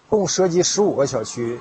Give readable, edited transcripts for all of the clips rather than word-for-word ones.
共涉及15个小区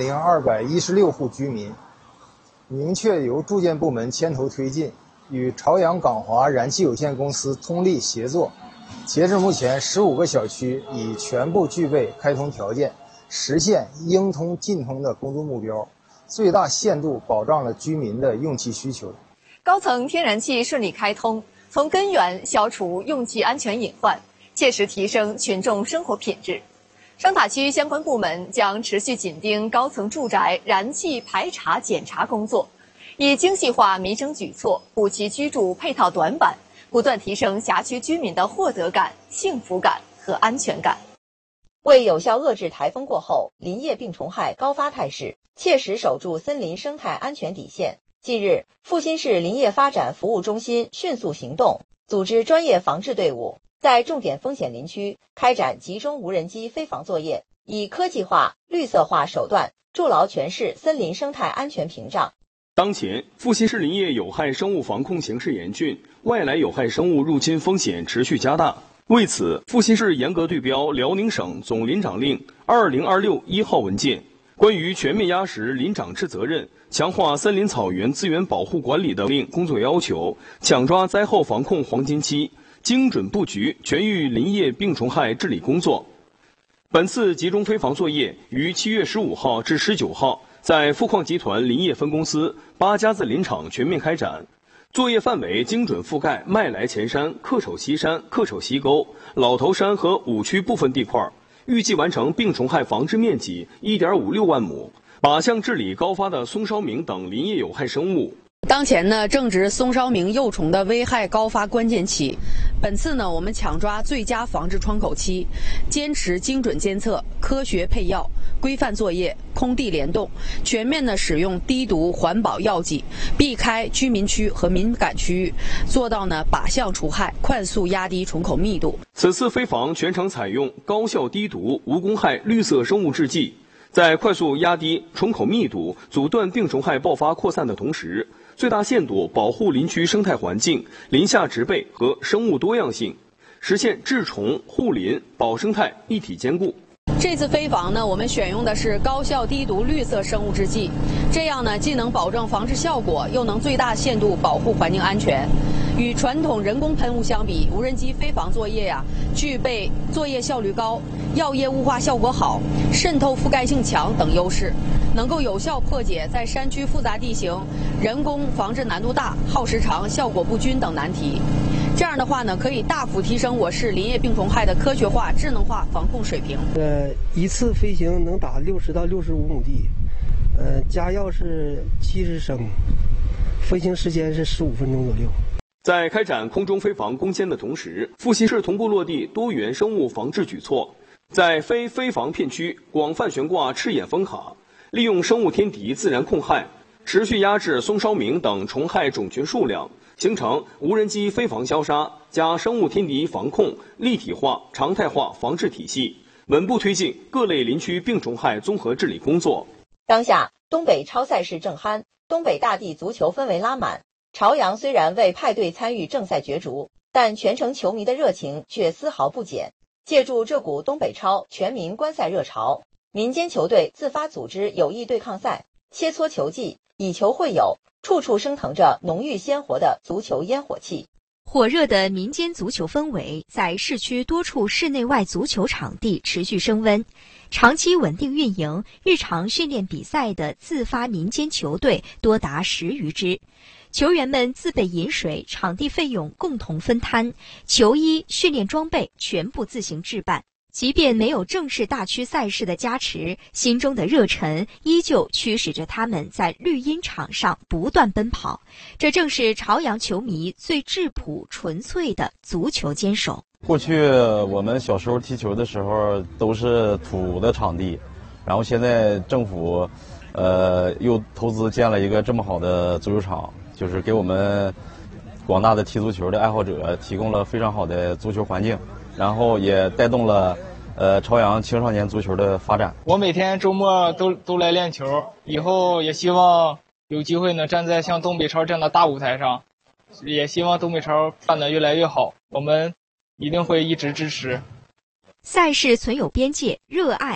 10216户居民，明确由住建部门牵头推进，与朝阳港华燃气有限公司通力协作。截至目前，15个小区已全部具备开通条件，实现应通尽通的工作目标，最大限度保障了居民的用气需求。 高层天然气顺利开通，从根源消除用气安全隐患，切实提升群众生活品质。双塔区相关部门将持续紧盯高层住宅燃气排查检查工作，以精细化民生举措，补齐居住配套短板，不断提升辖区居民的获得感、幸福感和安全感。 为有效遏制台风过后林业病虫害高发态势，切实守住森林生态安全底线，近日，阜新市林业发展服务中心迅速行动，组织专业防治队伍，在重点风险林区开展集中无人机飞防作业，以科技化、绿色化手段筑牢全市森林生态安全屏障。 当前，阜新市林业有害生物防控形势严峻，外来有害生物入侵风险持续加大。为此，阜新市严格对标辽宁省总林长令2026-1号文件，关于全面压实林长制责任、强化森林草原资源保护管理的令工作要求，抢抓灾后防控黄金期，精准布局全域林业病虫害治理工作。本次集中飞防作业于7月15号至19号在富矿集团林业分公司8家子林场全面开展。作业范围精准覆盖麦来前山、克丑西山、克丑西沟、老头山和五区部分地块，预计完成病虫害防治面积1.56万亩，靶向治理高发的松梢鸣等林业有害生物。 当前呢，正值松梢鸣幼虫的危害高发关键期。本次呢，我们抢抓最佳防治窗口期，坚持精准监测、科学配药、规范作业、空地联动，全面的使用低毒环保药剂，避开居民区和敏感区域，做到呢靶向除害，快速压低虫口密度。 此次飞防全程采用高效低毒无公害绿色生物制剂，在快速压低虫口密度、阻断病虫害爆发扩散的同时，最大限度保护林区生态环境、林下植被和生物多样性，实现治虫、护林、保生态一体兼顾。 这次飞防呢，我们选用的是高效低毒绿色生物制剂，这样呢，既能保证防治效果，又能最大限度保护环境安全。与传统人工喷雾相比，无人机飞防作业呀，具备作业效率高、药液雾化效果好、渗透覆盖性强等优势，能够有效破解在山区复杂地形、人工防治难度大、耗时长、效果不均等难题。这样的话呢，可以大幅提升我市林业病虫害的科学化、智能化防控水平。 一次飞行能打60到65亩地，加药是70升，飞行时间是15分钟左右。 在开展空中飞防攻坚的同时，阜新市同步落地多元生物防治举措，在非飞防片区广泛悬挂赤眼风卡，利用生物天敌自然控害，持续压制松梢鸣等虫害种群数量，形成无人机飞防消杀加生物天敌防控立体化、常态化防治体系，稳步推进各类林区病虫害综合治理工作。 当下，东北超赛事正酣，东北大地足球氛围拉满。朝阳虽然未派队参与正赛角逐，但全城球迷的热情却丝毫不减。借助这股东北超全民观赛热潮，民间球队自发组织友谊对抗赛，切磋球技，以球会友，处处升腾着浓郁鲜活的足球烟火气。 火热的民间足球氛围在市区多处室内外足球场地持续升温，长期稳定运营、日常训练比赛的自发民间球队多达10余支。球员们自备饮水、场地费用共同分摊，球衣、训练装备全部自行置办。即便没有正式大区赛事的加持，心中的热忱依旧驱使着他们在绿茵场上不断奔跑。这正是朝阳球迷最质朴纯粹的足球坚守。 过去我们小时候踢球的时候都是土的场地，然后现在政府又投资建了一个这么好的足球场，就是给我们广大的踢足球的爱好者提供了非常好的足球环境，然后也带动了朝阳青少年足球的发展。 我每天周末都来练球，以后也希望有机会能站在像东北超这样的大舞台上，也希望东北超办得越来越好，我们一定会一直支持。 赛事存有边界，热爱